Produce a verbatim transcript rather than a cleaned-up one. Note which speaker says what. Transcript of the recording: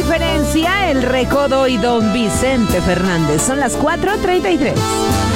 Speaker 1: diferencia, El Recodo y Don Vicente Fernández. Son las cuatro treinta y tres.